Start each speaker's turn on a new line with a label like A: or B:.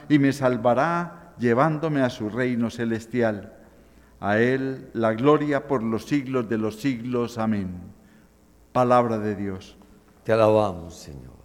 A: y me salvará llevándome a su reino celestial. A Él la gloria por los siglos de los siglos. Amén. Palabra de Dios.
B: Te alabamos, Señor.